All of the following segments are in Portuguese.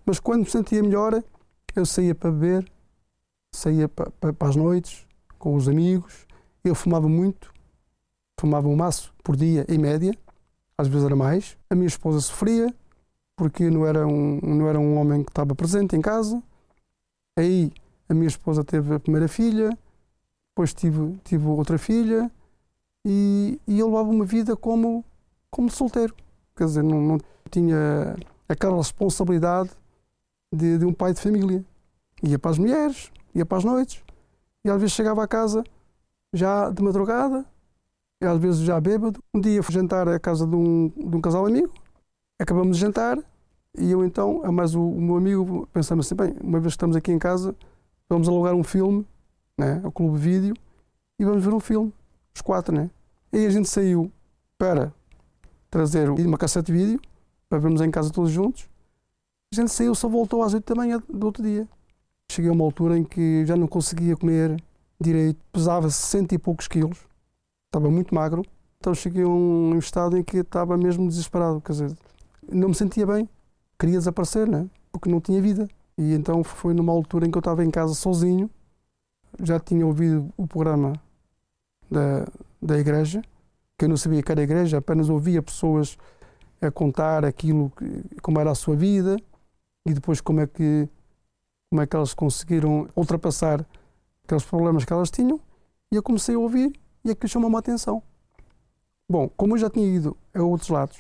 Mas quando me sentia melhor, eu saía para beber, saía para as noites, com os amigos. Eu fumava muito, fumava um maço por dia, em média, às vezes era mais. A minha esposa sofria, porque não era um homem que estava presente em casa. Aí a minha esposa teve a primeira filha, depois tive outra filha, e eu levava uma vida como solteiro. Quer dizer, não tinha aquela responsabilidade de um pai de família. Ia para as mulheres, ia para as noites, e às vezes chegava a casa já de madrugada, e às vezes já bêbado. Um dia fui jantar à casa de um casal amigo, acabamos de jantar, e eu então, a mais o meu amigo, pensamos assim, bem, uma vez que estamos aqui em casa, vamos alugar um filme, né, ao Clube Vídeo, e vamos ver um filme, os 4, né? E aí a gente saiu para trazer uma cassete de vídeo, para vermos em casa todos juntos. A gente saiu, só voltou às 8 da manhã do outro dia. Cheguei a uma altura em que já não conseguia comer direito, pesava 60 e poucos quilos, estava muito magro. Então cheguei a um estado em que estava mesmo desesperado, quer dizer, não me sentia bem, queria desaparecer, né? Porque não tinha vida. E então foi numa altura em que eu estava em casa sozinho, já tinha ouvido o programa da igreja, que eu não sabia que era a igreja, apenas ouvia pessoas a contar aquilo, como era a sua vida, e depois como é que elas conseguiram ultrapassar aqueles problemas que elas tinham, e eu comecei a ouvir, e aquilo chamou-me a atenção. Bom, como eu já tinha ido a outros lados,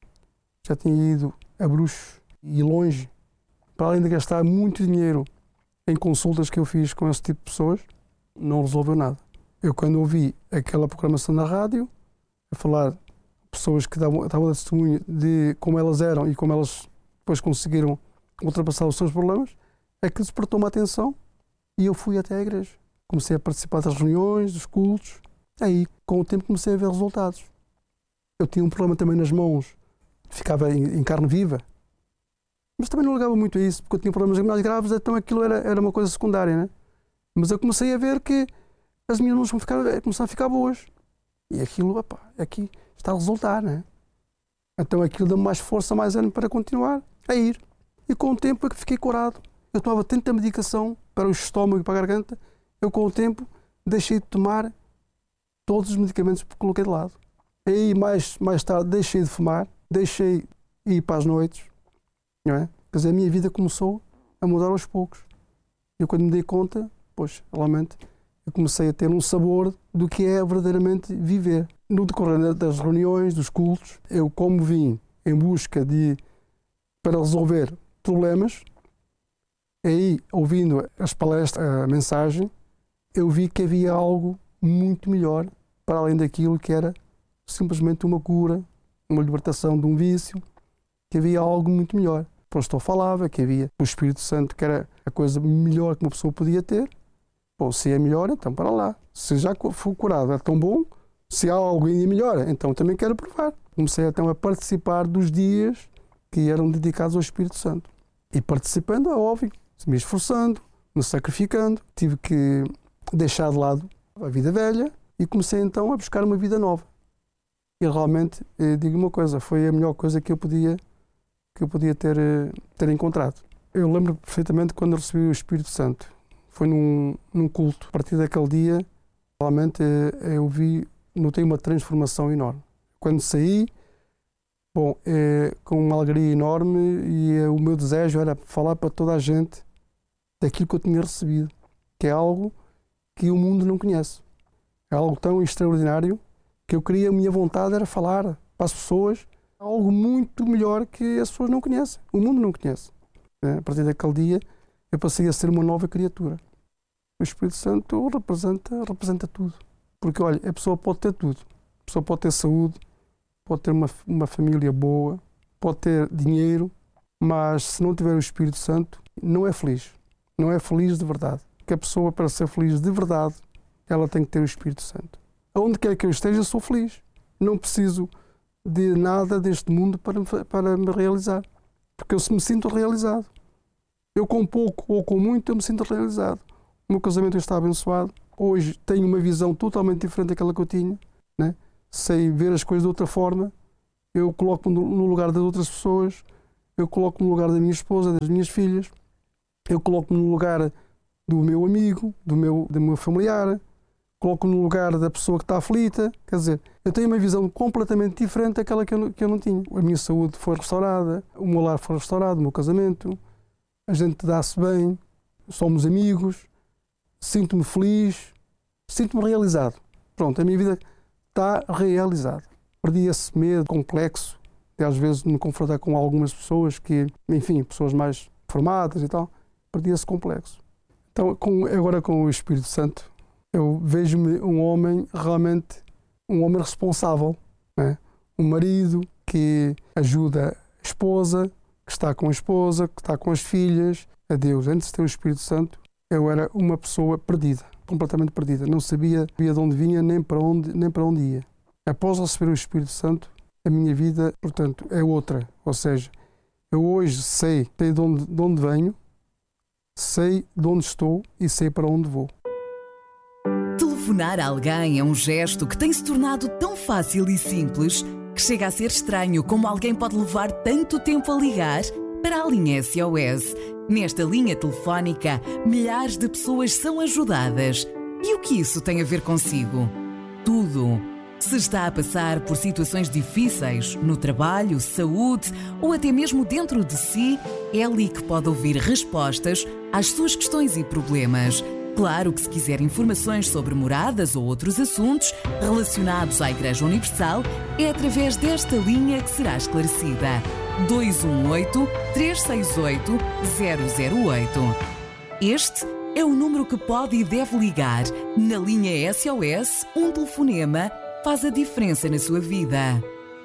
já tinha ido a Bruxos e longe, para além de gastar muito dinheiro em consultas que eu fiz com esse tipo de pessoas, não resolveu nada. Eu, quando ouvi aquela programação na rádio, a falar pessoas que davam testemunho de como elas eram e como elas depois conseguiram ultrapassar os seus problemas, é que despertou-me a atenção e eu fui até à igreja. Comecei a participar das reuniões, dos cultos. Aí, com o tempo, comecei a ver resultados. Eu tinha um problema também nas mãos, ficava em carne viva, mas também não ligava muito a isso, porque eu tinha problemas mais graves, então aquilo era uma coisa secundária, né? Mas eu comecei a ver que as minhas mãos começaram a ficar boas. E aquilo, aqui está a resultar, né? Então aquilo deu-me mais força, mais ânimo para continuar a ir. E com o tempo é que fiquei curado. Eu tomava tanta medicação para o estômago e para a garganta, eu com o tempo deixei de tomar todos os medicamentos que coloquei de lado. Aí mais tarde deixei de fumar, deixei de ir para as noites, não é? Quer dizer, a minha vida começou a mudar aos poucos. Eu quando me dei conta, pois, realmente, eu comecei a ter um sabor do que é verdadeiramente viver. No decorrer das reuniões, dos cultos, eu como vim em busca para resolver problemas, aí, ouvindo as palestras, a mensagem, eu vi que havia algo muito melhor, para além daquilo que era simplesmente uma cura, uma libertação de um vício, que havia algo muito melhor. O pastor falava que havia o Espírito Santo, que era a coisa melhor que uma pessoa podia ter. Bom, se é melhor, então para lá. Se já for curado, é tão bom. Se há algo ainda melhor, então também quero provar. Comecei então a participar dos dias que eram dedicados ao Espírito Santo. E participando, é óbvio, me esforçando, me sacrificando. Tive que deixar de lado a vida velha e comecei então a buscar uma vida nova. E realmente, digo uma coisa, foi a melhor coisa que eu podia ter encontrado. Eu lembro perfeitamente quando eu recebi o Espírito Santo. Foi num culto. A partir daquele dia, realmente notei uma transformação enorme. Quando saí, com uma alegria enorme, e o meu desejo era falar para toda a gente daquilo que eu tinha recebido, que é algo que o mundo não conhece. É algo tão extraordinário que a minha vontade era falar para as pessoas algo muito melhor que as pessoas não conhecem, o mundo não conhece. A partir daquele dia, eu passei a ser uma nova criatura. O Espírito Santo representa tudo. Porque, olha, a pessoa pode ter tudo. A pessoa pode ter saúde, pode ter uma família boa, pode ter dinheiro, mas se não tiver o Espírito Santo, não é feliz. Não é feliz de verdade. Porque a pessoa, para ser feliz de verdade, ela tem que ter o Espírito Santo. Aonde quer que eu esteja, sou feliz. Não preciso de nada deste mundo para me realizar. Porque eu me sinto realizado. Eu com pouco ou com muito, eu me sinto realizado. O meu casamento está abençoado. Hoje tenho uma visão totalmente diferente daquela que eu tinha, né? Sei ver as coisas de outra forma. Eu coloco-me no lugar das outras pessoas. eu coloco-me no lugar da minha esposa, das minhas filhas, eu coloco-me no lugar do meu amigo, do meu familiar, coloco-me no lugar da pessoa que está aflita. Quer dizer, eu tenho uma visão completamente diferente daquela que eu não tinha. A minha saúde foi restaurada, o meu lar foi restaurado, o meu casamento, a gente dá-se bem, somos amigos, sinto-me feliz, sinto-me realizado. Pronto, a minha vida está realizada. Perdi esse medo complexo de às vezes me confrontar com algumas pessoas que, enfim, pessoas mais formadas e tal, perdi esse complexo. Então, agora com o Espírito Santo, eu vejo-me um homem realmente, um homem responsável, né? Um marido que ajuda a esposa, que está com a esposa, que está com as filhas, a Deus. Antes de ter o Espírito Santo, eu era uma pessoa perdida, completamente perdida. Não sabia de onde vinha, nem para onde ia. Após receber o Espírito Santo, a minha vida, portanto, é outra. Ou seja, eu hoje sei de onde venho, sei de onde estou e sei para onde vou. Telefonar a alguém é um gesto que tem se tornado tão fácil e simples que chega a ser estranho como alguém pode levar tanto tempo a ligar para a linha SOS. Nesta linha telefónica, milhares de pessoas são ajudadas. E o que isso tem a ver consigo? Tudo. Se está a passar por situações difíceis, no trabalho, saúde ou até mesmo dentro de si, é ali que pode ouvir respostas às suas questões e problemas. Claro que se quiser informações sobre moradas ou outros assuntos relacionados à Igreja Universal, é através desta linha que será esclarecida. 218-368-008. Este é o número que pode e deve ligar. Na linha SOS, um telefonema faz a diferença na sua vida.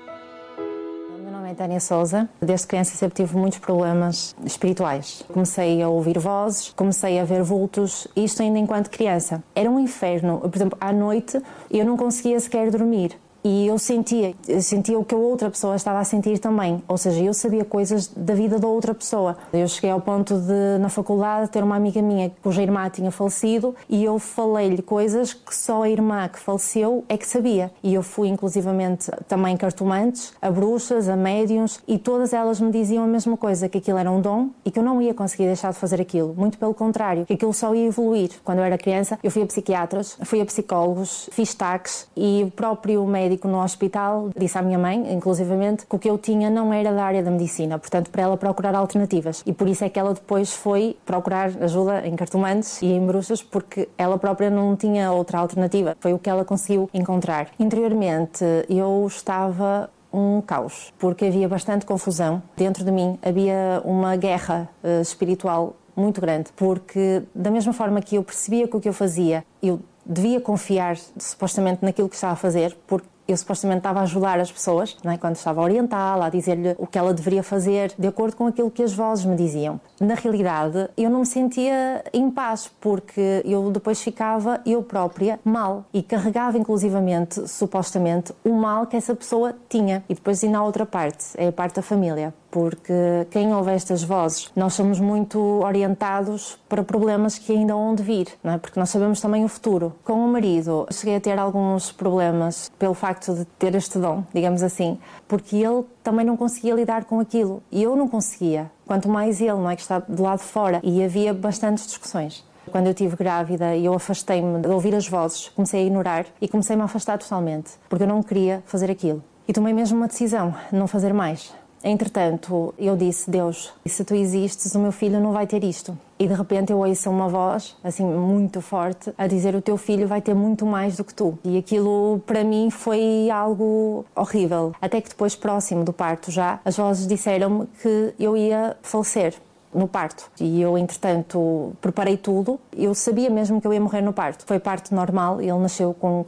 O meu nome é Tânia Sousa. Desde criança sempre tive muitos problemas espirituais. Comecei a ouvir vozes, comecei a ver vultos, isto ainda enquanto criança. Era um inferno. Por exemplo, à noite eu não conseguia sequer dormir. E eu sentia o que a outra pessoa estava a sentir também. Ou seja, eu sabia coisas da vida da outra pessoa. Eu cheguei ao ponto de, na faculdade, ter uma amiga minha cuja irmã tinha falecido e eu falei-lhe coisas que só a irmã que faleceu é que sabia. E eu fui, inclusivamente, também cartomantes, a bruxas, a médiuns, e todas elas me diziam a mesma coisa, que aquilo era um dom e que eu não ia conseguir deixar de fazer aquilo. Muito pelo contrário, que aquilo só ia evoluir. Quando eu era criança, eu fui a psiquiatras, fui a psicólogos, fiz taques e o próprio médico no hospital disse à minha mãe, inclusivamente, que o que eu tinha não era da área da medicina, portanto, para ela procurar alternativas. E por isso é que ela depois foi procurar ajuda em cartomantes e em bruxas, porque ela própria não tinha outra alternativa. Foi o que ela conseguiu encontrar. Interiormente, eu estava um caos, porque havia bastante confusão. Dentro de mim havia uma guerra espiritual muito grande, porque da mesma forma que eu percebia que o que eu fazia, eu devia confiar supostamente naquilo que estava a fazer, porque eu supostamente estava a ajudar as pessoas, não é? Quando estava a orientá-la, a dizer-lhe o que ela deveria fazer, de acordo com aquilo que as vozes me diziam. Na realidade, eu não me sentia em paz, porque eu depois ficava, eu própria, mal. E carregava, inclusivamente, supostamente, o mal que essa pessoa tinha. E depois ainda há outra parte, é a parte da família. Porque quem ouve estas vozes, nós somos muito orientados para problemas que ainda hão de vir, não é? Porque nós sabemos também o futuro. Com o marido, cheguei a ter alguns problemas pelo facto de ter este dom, digamos assim, porque ele também não conseguia lidar com aquilo e eu não conseguia, quanto mais ele, não é, que está do lado de fora, e havia bastantes discussões. Quando eu estive grávida, eu afastei-me de ouvir as vozes, comecei a ignorar e comecei-me a afastar totalmente, porque eu não queria fazer aquilo. E tomei mesmo uma decisão, não fazer mais. Entretanto, eu disse, Deus, se tu existes, o meu filho não vai ter isto. E de repente eu ouço uma voz, assim, muito forte, a dizer, o teu filho vai ter muito mais do que tu. E aquilo, para mim, foi algo horrível. Até que depois, próximo do parto já, as vozes disseram-me que eu ia falecer no parto. E eu, entretanto, preparei tudo. Eu sabia mesmo que eu ia morrer no parto. Foi parto normal, ele nasceu com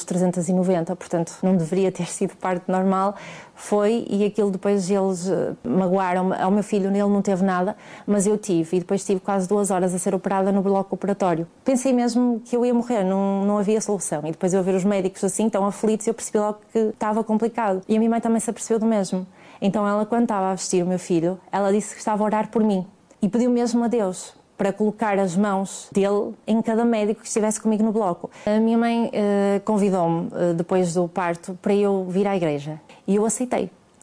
4,390 kg, portanto não deveria ter sido parto normal. Foi, e aquilo depois eles magoaram-me. Ao meu filho, ele não teve nada, mas eu tive. E depois tive quase 2 horas a ser operada no bloco operatório. Pensei mesmo que eu ia morrer, não havia solução. E depois eu ver os médicos assim, tão aflitos, eu percebi logo que estava complicado. E a minha mãe também se apercebeu do mesmo. Então ela, quando estava a vestir o meu filho, ela disse que estava a orar por mim. E pediu mesmo a Deus para colocar as mãos dele em cada médico que estivesse comigo no bloco. A minha mãe convidou-me, depois do parto, para eu vir à igreja. E eu aceitei.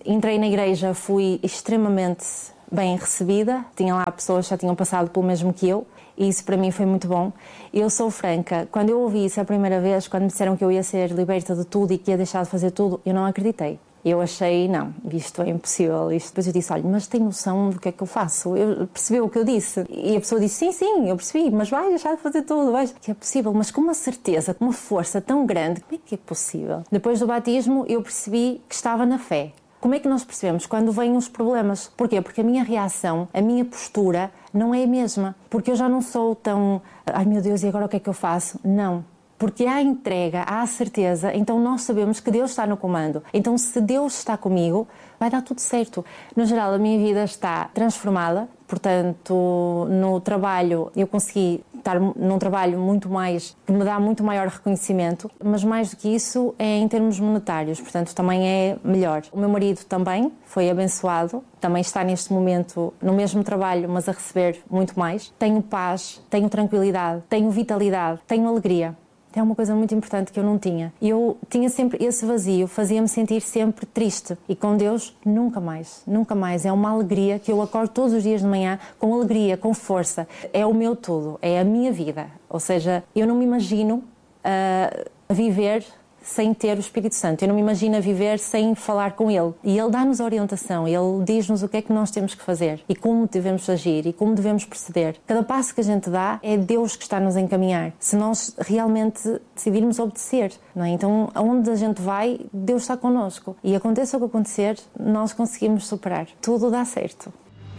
Entrei na igreja, fui extremamente bem recebida, tinha lá pessoas que já tinham passado pelo mesmo que eu, e isso para mim foi muito bom. Eu sou franca, quando eu ouvi isso a primeira vez, quando me disseram que eu ia ser liberta de tudo e que ia deixar de fazer tudo, eu não acreditei. Eu achei, não, isto é impossível. Depois eu disse, olha, mas tem noção do que é que eu faço? Eu percebi o que eu disse. E a pessoa disse, sim, eu percebi, mas vai deixar de fazer tudo. Que é possível, mas com uma certeza, com uma força tão grande, como é que é possível? Depois do batismo, eu percebi que estava na fé. Como é que nós percebemos quando vêm os problemas? Porquê? Porque a minha reação, a minha postura não é a mesma. Porque eu já não sou tão, ai meu Deus, e agora o que é que eu faço? Não. Porque há a entrega, há a certeza, então nós sabemos que Deus está no comando. Então se Deus está comigo, vai dar tudo certo. No geral, a minha vida está transformada, portanto, no trabalho, eu consegui estar num trabalho muito mais, que me dá muito maior reconhecimento, mas mais do que isso é em termos monetários, portanto também é melhor. O meu marido também foi abençoado, também está neste momento no mesmo trabalho, mas a receber muito mais. Tenho paz, tenho tranquilidade, tenho vitalidade, tenho alegria. É uma coisa muito importante que eu não tinha. Eu tinha sempre esse vazio, fazia-me sentir sempre triste. E com Deus, nunca mais, nunca mais. É uma alegria que eu acordo todos os dias de manhã com alegria, com força. É o meu tudo, é a minha vida. Ou seja, eu não me imagino a viver sem ter o Espírito Santo. Eu não me imagino a viver sem falar com Ele. E Ele dá-nos a orientação, Ele diz-nos o que é que nós temos que fazer e como devemos agir e como devemos proceder. Cada passo que a gente dá é Deus que está a nos encaminhar, se nós realmente decidirmos obedecer, não é? Então, aonde a gente vai, Deus está connosco. E aconteça o que acontecer, nós conseguimos superar. Tudo dá certo.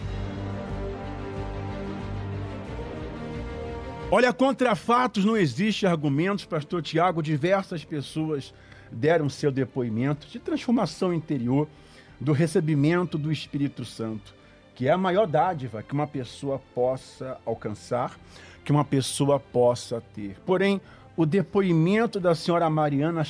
Olha, contra fatos não existe argumentos, pastor Tiago. Diversas pessoas deram seu depoimento de transformação interior, do recebimento do Espírito Santo, que é a maior dádiva que uma pessoa possa alcançar, que uma pessoa possa ter. Porém, o depoimento da senhora Mariana,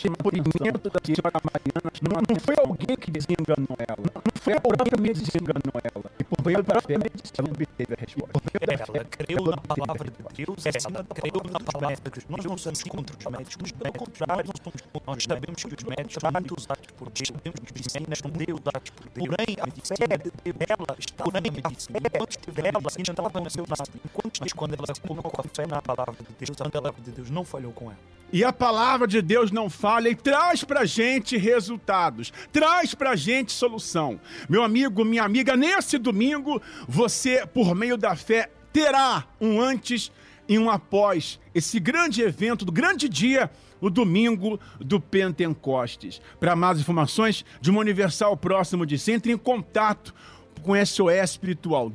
não foi alguém que desenganou ela, não foi alguém que desenganou ela. E por meio da fé, ela obteve a resposta. Ela creu na palavra de Deus, ela creu na palavra de Deus. Nós não somos contra os médicos, pelo contrário, nós sabemos que os médicos são muito usados por Deus, sabemos que os medicinas são usados por Deus. Porém, a medicina dela estava na medicina. Enquanto esteve ela, ainda estava no seu lado. Enquanto quando ela colocou a fé na palavra de Deus, a palavra de Deus não falhou com ela. E a palavra de Deus não falha e traz pra gente resultados, traz pra gente solução. Meu amigo, minha amiga, nesse domingo, você, por meio da fé, terá um antes e um após esse grande evento, do grande dia, o domingo do Pentecostes. Para mais informações de uma Universal próximo de si, entre em contato com SOS Espiritual,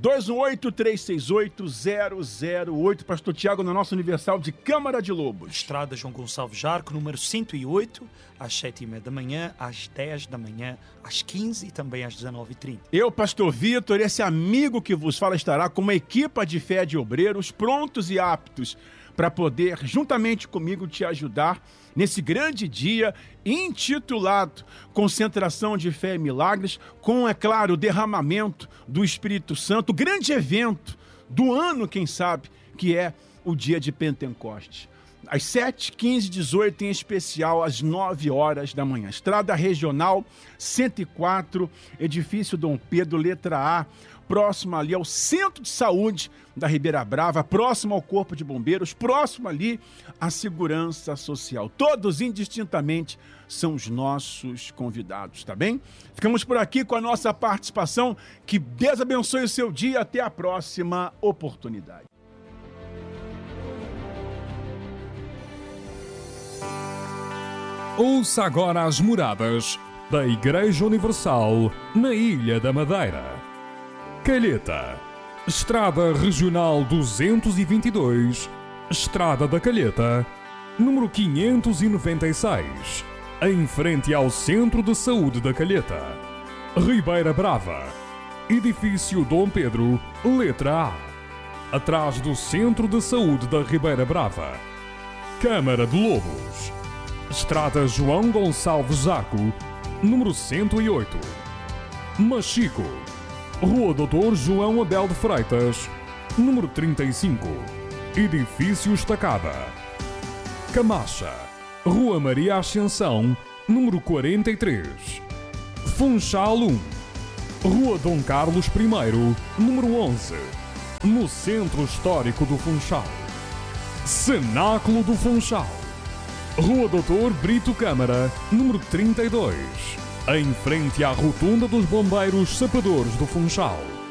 218-368-008, pastor Tiago, na nossa Universal de Câmara de Lobos. Estrada João Gonçalves Jarco, número 108, às 7h30 da manhã, às 10 da manhã, às 15 e também às 19h30. Eu, pastor Vitor, esse amigo que vos fala, estará com uma equipa de fé de obreiros prontos e aptos para poder, juntamente comigo, te ajudar nesse grande dia intitulado Concentração de Fé e Milagres, com, é claro, o derramamento do Espírito Santo, o grande evento do ano, quem sabe, que é o dia de Pentecostes. Às 7, 15, 18, em especial às 9 horas da manhã. Estrada Regional 104, Edifício Dom Pedro, letra A, próximo ali ao Centro de Saúde da Ribeira Brava, próximo ao Corpo de Bombeiros, próximo ali à Segurança Social. Todos indistintamente são os nossos convidados, tá bem? Ficamos por aqui com a nossa participação. Que Deus abençoe o seu dia. Até a próxima oportunidade. Ouça agora as moradas da Igreja Universal na Ilha da Madeira. Calheta, Estrada Regional 222, Estrada da Calheta, número 596, em frente ao Centro de Saúde da Calheta. Ribeira Brava, Edifício Dom Pedro, letra A, atrás do Centro de Saúde da Ribeira Brava. Câmara de Lobos, Estrada João Gonçalves Jarco, número 108. Machico, Rua Doutor João Abel de Freitas, número 35, Edifício Estacada. Camacha, Rua Maria Ascensão, número 43. Funchal 1, Rua Dom Carlos I, número 11, no Centro Histórico do Funchal. Cenáculo do Funchal. Rua Doutor Brito Câmara, número 32, em frente à Rotunda dos Bombeiros Sapadores do Funchal.